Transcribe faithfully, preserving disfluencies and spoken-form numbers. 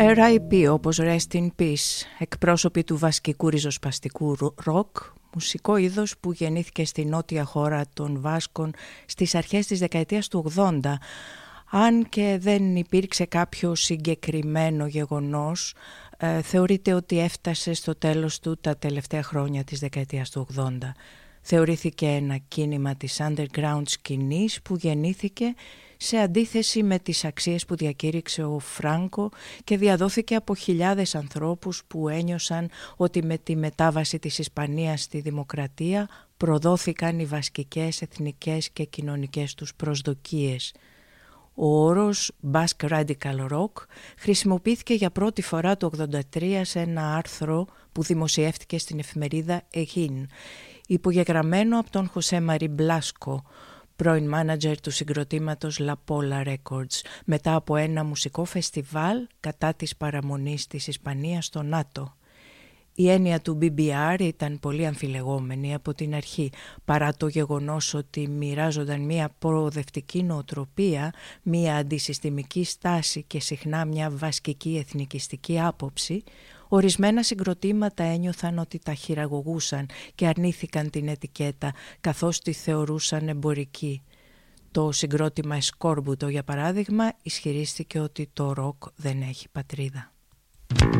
αρ άι πι όπως Rest in Peace, εκπρόσωποι του βασκικού ριζοσπαστικού ροκ, μουσικό είδος που γεννήθηκε στη νότια χώρα των Βάσκων στις αρχές της δεκαετίας του ογδόντα. Αν και δεν υπήρξε κάποιο συγκεκριμένο γεγονός, ε, θεωρείται ότι έφτασε στο τέλος του τα τελευταία χρόνια της δεκαετίας του ογδόντα. Θεωρήθηκε ένα κίνημα της underground σκηνής που γεννήθηκε σε αντίθεση με τις αξίες που διακήρυξε ο Φράνκο και διαδόθηκε από χιλιάδες ανθρώπους που ένιωσαν ότι με τη μετάβαση της Ισπανίας στη δημοκρατία προδόθηκαν οι βασκικές, εθνικές και κοινωνικές τους προσδοκίες. Ο όρος Basque Radical Rock χρησιμοποιήθηκε για πρώτη φορά το ογδόντα τρία σε ένα άρθρο που δημοσιεύτηκε στην εφημερίδα Egin, υπογεγραμμένο από τον Χωσέ Μαρί Μπλάσκο, πρώην μάνατζερ του συγκροτήματος La Pola Records, μετά από ένα μουσικό φεστιβάλ κατά της παραμονής της Ισπανίας στο ΝΑΤΟ. Η έννοια του μπι μπι αρ ήταν πολύ αμφιλεγόμενη από την αρχή, παρά το γεγονός ότι μοιράζονταν μια προοδευτική νοοτροπία, μια αντισυστημική στάση και συχνά μια βασκική εθνικιστική άποψη. Ορισμένα συγκροτήματα ένιωθαν ότι τα χειραγωγούσαν και αρνήθηκαν την ετικέτα, καθώς τη θεωρούσαν εμπορική. Το συγκρότημα Εσκόρμπουτο, για παράδειγμα, ισχυρίστηκε ότι το ροκ δεν έχει πατρίδα.